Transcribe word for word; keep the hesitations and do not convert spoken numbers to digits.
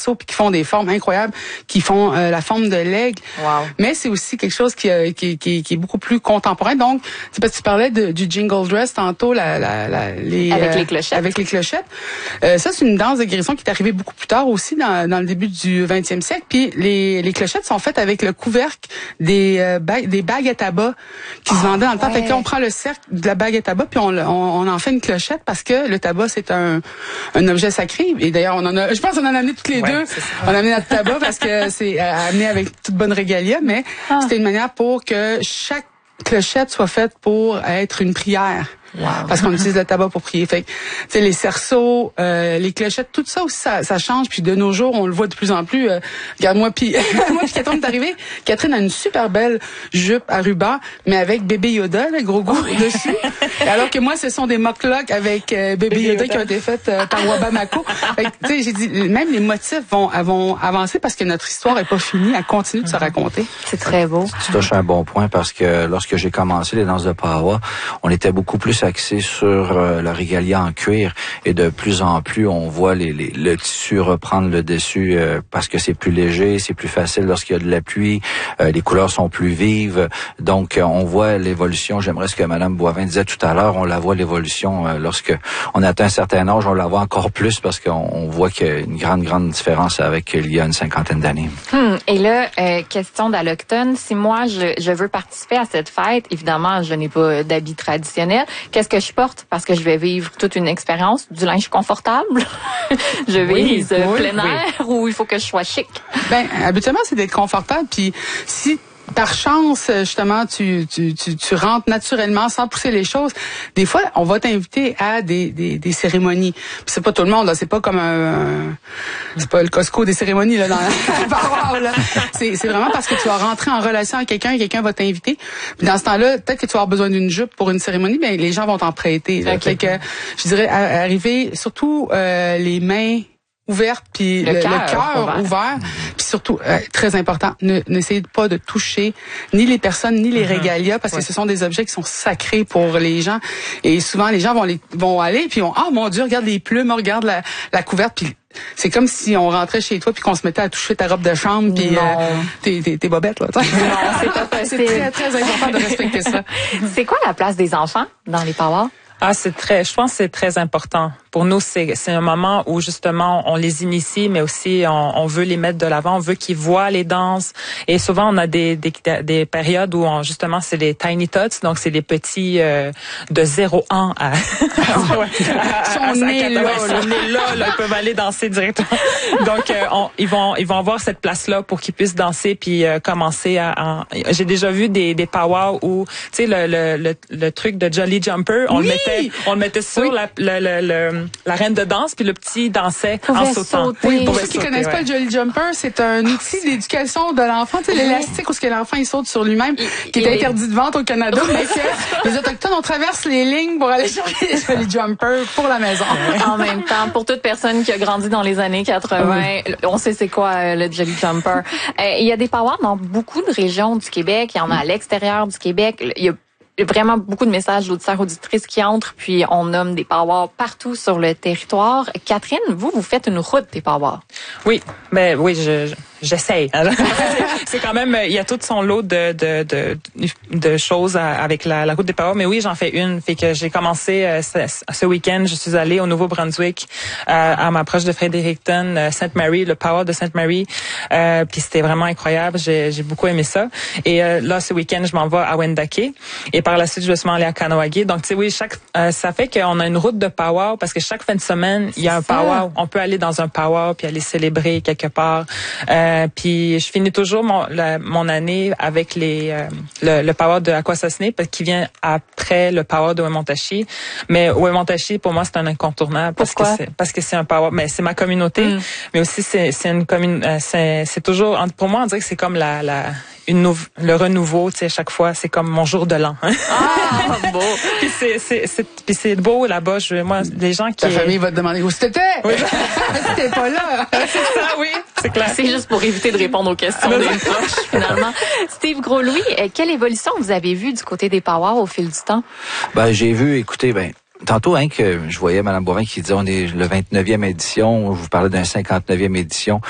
cerceaux puis qui font des formes incroyables, qui font euh, la forme de l'aigle. Wow. Mais c'est aussi quelque chose qui, euh, qui, qui, qui est beaucoup plus contemporain. Donc, c'est parce que tu parlais de, du jingle dress tantôt, la, la, la, les, avec euh, les clochettes. Avec les clochettes. Euh, ça, c'est une danse de guérison qui est arrivée beaucoup plus tard aussi, dans, dans le début du vingtième siècle. Puis les, les clochettes sont faites avec le couvercle des, euh, bagues, des bagues à tabac qui oh, se vendaient dans le temps. ouais. Fait que là, on prend le cercle de la bague à tabac puis on, on, on en fait une clochette parce que le tabac, c'est un, un objet sacré. Et d'ailleurs, on en a, je pense qu'on en a amené toutes les ouais, deux. On a amené notre tabac parce que c'est amené avec toute bonne régalia, mais ah. c'était une manière pour que chaque clochette soit faite pour être une prière. Wow. Parce qu'on utilise le tabac pour prier. Fait que, tu sais, les cerceaux, euh, les clochettes, tout ça aussi, ça, ça change. Puis de nos jours, on le voit de plus en plus. Euh, regarde-moi, puis moi, puis Catherine est arrivée. Catherine a une super belle jupe à ruban, mais avec bébé Yoda, le gros goût dessus. Alors que moi, ce sont des mock-locks avec euh, bébé Yoda qui ont été faites euh, par Wabamako. Fait que, tu sais, j'ai dit, même les motifs vont, vont avancer parce que notre histoire est pas finie. Elle continue de se raconter. C'est très beau. Tu touches un bon point parce que lorsque j'ai commencé les danses de Pawa, on était beaucoup plus axé sur euh, la régalia en cuir et de plus en plus on voit les, les, le tissu reprendre le dessus euh, parce que c'est plus léger, c'est plus facile lorsqu'il y a de la pluie, euh, les couleurs sont plus vives, donc euh, on voit l'évolution. J'aimerais ce que Madame Boivin disait tout à l'heure, on la voit l'évolution euh, lorsque on atteint un certain âge, on la voit encore plus parce qu'on on voit qu'il y a une grande grande différence avec il y a une cinquantaine d'années. Hum, et là, euh, question d'Allochtone, si moi je, je veux participer à cette fête, évidemment je n'ai pas d'habit traditionnel, qu'est-ce que je porte parce que je vais vivre toute une expérience, du linge confortable, je vise oui, oui, plein air oui. ou il faut que je sois chic? Ben habituellement c'est d'être confortable, puis si par chance, justement, tu, tu, tu, tu rentres naturellement sans pousser les choses. Des fois, on va t'inviter à des, des, des cérémonies. Puis c'est pas tout le monde, là. C'est pas comme un, c'est pas le Costco des cérémonies, là, dans la paroisse, là. C'est, c'est vraiment parce que tu vas rentrer en relation avec quelqu'un et quelqu'un va t'inviter. Puis dans ce temps-là, peut-être que tu vas avoir besoin d'une jupe pour une cérémonie, mais les gens vont t'en prêter, là. Okay. Fait que, je dirais, arriver, surtout, euh, les mains ouverte puis le, le cœur ouvert, ouvert. Puis surtout euh, très important, ne n'essayez pas de toucher ni les personnes ni les mm-hmm. régalias parce ouais. que ce sont des objets qui sont sacrés pour les gens et souvent les gens vont les vont aller puis on ah oh, mon Dieu regarde les plumes, regarde la, la couverte puis c'est comme si on rentrait chez toi puis qu'on se mettait à toucher ta robe de chambre puis euh, tes, tes, tes bobettes là. Non, c'est pas possible. C'est très très important de respecter ça. C'est quoi la place des enfants dans les powwows? Ah, c'est très, je pense que c'est très important. Pour nous, c'est, c'est un moment où justement on les initie, mais aussi on, on veut les mettre de l'avant, on veut qu'ils voient les danses. Et souvent, on a des, des, des périodes où on, justement c'est les tiny tots, donc c'est les petits euh, de zéro an à... Ils sont nés là, ils sont nés là, là, ils peuvent aller danser directement. Donc, euh, on, ils vont ils vont avoir cette place-là pour qu'ils puissent danser puis euh, commencer à... à... J'ai déjà vu des, des powwows où, tu sais, le, le, le, le truc de Jolly Jumper, on oui! le mettait on le mettait sur oui. la, le, le, le, la reine de danse, puis le petit dansait en sautant. Sauter. Oui, pour ceux qui connaissent ouais. pas le Jolly Jumper, c'est un outil d'éducation de l'enfant, tu sais, l'élastique où ce que l'enfant il saute sur lui-même, il, qui est interdit de vente au Canada, mais que les Autochtones, on traverse les lignes pour aller chercher les Jolly Jumper pour la maison. En même temps, pour toute personne qui a grandi dans les années quatre-vingts, oui. on sait c'est quoi le Jolly Jumper. euh, il y a des powwows dans beaucoup de régions du Québec, il y en a à l'extérieur du Québec, il y a vraiment beaucoup de messages d'auditeurs auditrices qui entrent, puis on nomme des powwows partout sur le territoire. Catherine, vous, vous faites une route des powwows. Oui, mais oui, je, je j'essaye. C'est quand même, il y a tout son lot de de de, de choses à, avec la, la route des powwows, mais oui, j'en fais une. Fait que j'ai commencé euh, ce, ce week-end, je suis allée au Nouveau-Brunswick euh, à m'approche de Fredericton, euh, Sainte Mary, le powwow de Sainte Mary. Euh, puis c'était vraiment incroyable. J'ai, j'ai beaucoup aimé ça. Et euh, là, ce week-end, je m'en vais à Wendake. Et par la suite, je vais sûrement aller à Kahnawake. Donc, tu sais, oui, chaque, euh, ça fait qu'on a une route de powwow parce que chaque fin de semaine, il y a un powwow. On peut aller dans un powwow puis aller célébrer quelque part. Euh, puis je finis toujours mon, la, mon année avec les euh, le, le powwow de Akwesasne qui vient après le powwow de Wemontashi. Mais Wemontashi, pour moi, c'est un incontournable parce Pourquoi? que c'est parce que c'est un powwow. Mais c'est ma communauté. Mm. Mais aussi, c'est c'est une commune. Euh, c'est c'est toujours pour moi, on dirait que c'est comme la la une nouve, le renouveau, tu sais, chaque fois, c'est comme mon jour de l'an. Hein? Ah, beau! Puis c'est, c'est, c'est, puis c'est beau là-bas. Je, moi, les gens qui... Ta famille va te demander où c'était. Oui. C'était pas là. C'est ça, oui. C'est clair. C'est juste pour éviter de répondre aux questions des proches, finalement. Steve Gros-Louis, quelle évolution vous avez vue du côté des powwows au fil du temps? Ben, j'ai vu, écoutez, ben, tantôt, hein, que je voyais Mme Boivin qui disait on est le vingt-neuvième édition, je vous parlais d'un cinquante-neuvième édition.